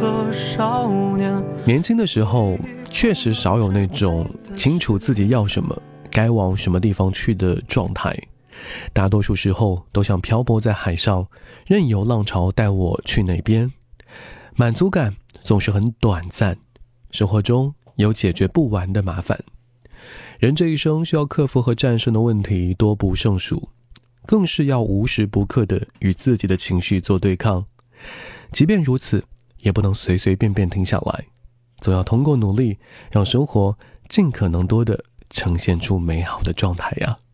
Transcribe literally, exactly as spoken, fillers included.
个少年。 年轻的时候确实少有那种清楚自己要什么，该往什么地方去的状态，大多数时候都像漂泊在海上，任由浪潮带我去哪边。满足感总是很短暂，生活中有解决不完的麻烦。人这一生需要克服和战胜的问题多不胜数，更是要无时不刻地与自己的情绪做对抗。即便如此，也不能随随便便停下来，总要通过努力让生活尽可能多地呈现出美好的状态呀。